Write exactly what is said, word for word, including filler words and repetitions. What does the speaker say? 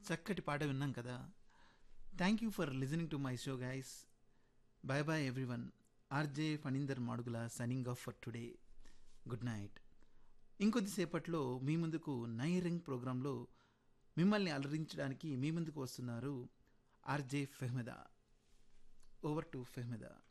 చక్కటి పాట విన్నాం కదా. Thank you for listening to my show guys. Bye bye everyone. RJ Phanindar Madugula signing off for today. Good night. ఇంకొద్దిసేపట్లో మీ ముందుకు నై రింగ్ ప్రోగ్రాంలో మిమ్మల్ని అలరించడానికి మీ ముందుకు వస్తున్నారు ఆర్జే ఫెహ్మెదా. Over to ఫెహ్మెదా.